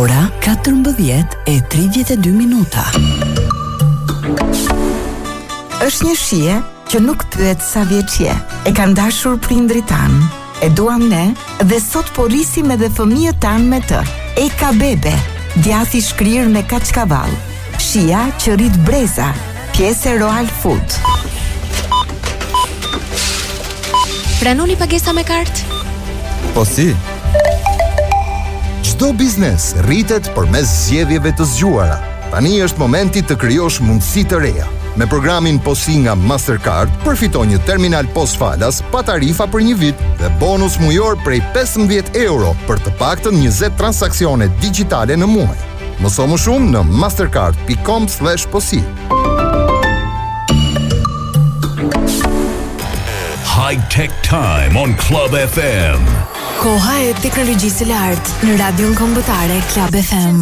Ora 14:32 minuta. Është një shije që nuk pyet sa vjeç je. E kanë dashur prindrit tan. E duam ne dhe sot po rrisim edhe fëmijët tan me të. Eka bebe, djathi shkrir me kaçkavall. Shija që rrit breza, pjesë Royal Food. Pranoni pagesa me kartë? Po si? Çdo biznes rritet përmes zgjedhjeve të zgjuara. Tani është momenti të krijosh mundësi të reja. Me programin POSi nga Mastercard, përfito një terminal POS falas pa tarifa për një vit dhe bonus mujor prej 15 euro për të paktën 20 transaksione digjitale në muaj. Mëso më shumë në mastercard.com/posi. High Tech Time on Club FM. Koha e teknologjisë së lartë në radion kombëtare Club FM.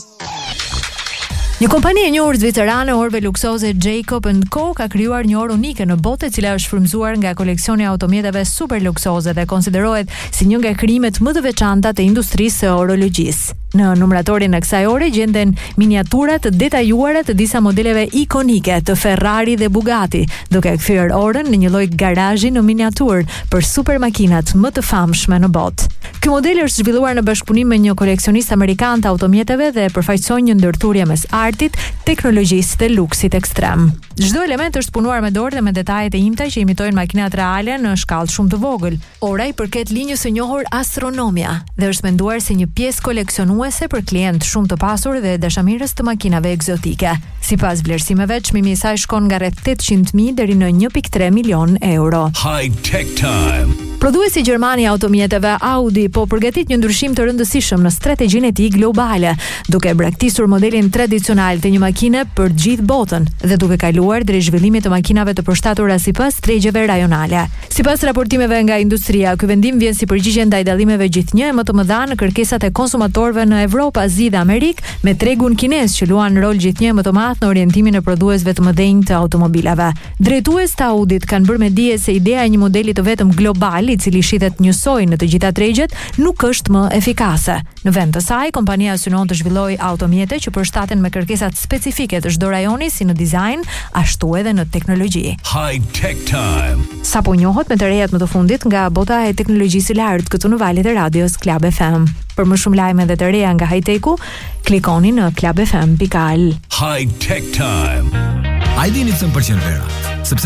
Një kompani e njohur zvicerane orëve luksoze Jacob & Co ka krijuar një orë unike në botë, e cila është frymzuar nga koleksioni automjeteve super luksoze dhe konsiderohet si një nga krijimet më të veçanta të industrisë së orologjisë. Në numratorin e kësaj ore gjenden miniatura të detajuara të disa modeleve ikonike të Ferrari dhe Bugatti, duke kthyer orën në një lloj garazhi në miniaturë për supermakinat më të famshme në botë. Ky model është zhvilluar në bashkëpunim me një koleksionist amerikan të automjeteve dhe përfaqëson një ndërthurje mes artit, teknologjisë dhe luksit ekstrem. Çdo element është punuar me dorë dhe me detajet e imta që imitojnë makinat reale në shkallë shumë të vogël. Ora i përket linjës së njohur Astronomia dhe është menduar si një pjesë koleksionuese për klientë shumë të pasur dhe dashamirës të makinave egzotike. Sipas vlerësimeve, çmimi i saj shkon nga rreth 800.000 deri në 1.3 milion euro. High Tech Time. Prodhuesi gjerman i automjeteve Audi po përgatit një ndryshim të rëndësishëm në strategjinë e tij globale, duke braktisur modelin tradicional të një makine për gjithë botën dhe duke kaluar drejt zhvillimit të makinave të përshtatura sipas tregjeve rajonale. Sipas raportimeve nga industria, ky vendim vjen si përgjigje ndaj dallimeve gjithnjë e më të mëdha në kërkesat e konsumatorëve në Evropë, Azi dhe Amerikë, me tregun kinez që luan rol gjithnjë më të madh në orientimin e prodhuesve të mëdhenj të automobilave. Drejtues të Audit kanë bërë me dije se ideja e një modeli të vetëm global, i cili shitet njësoj në të gjitha tregjet, nuk është më efikase. Në vend të saj, kompania synon të zhvillojë automjete që përshtaten me kërkesat specifike të çdo rajoni, si në dizajn, ashtu edhe në teknologji. High Tech Time. Sapo njohët me të rejat më të fundit nga bota e teknologjisë së lartë këtu në valët e radios Club FM. Për më shumë lajme dhe të reja nga high-techu, klikoni në clubfm.al. High Tech Time. A i dini të më përqen vera?